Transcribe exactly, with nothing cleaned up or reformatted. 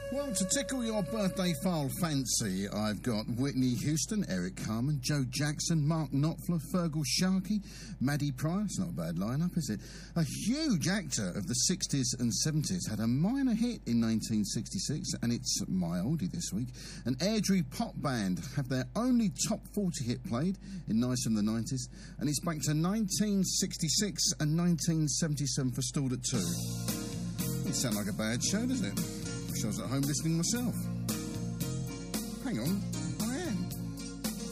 Well, to tickle your birthday file fancy, I've got Whitney Houston, Eric Carmen, Joe Jackson, Mark Knopfler, Fergal Sharkey, Maddie Pryor. It's not a bad lineup, is it? A huge actor of the sixties and seventies had a minor hit in nineteen sixty-six, and it's my oldie this week. An Airdrie pop band have their only top forty hit played in Nice from the nineties, and it's back to nineteen sixty-six and nineteen seventy-seven for Stalled at Two. Doesn't sound like a bad show, does it? I was at home listening myself. Hang on.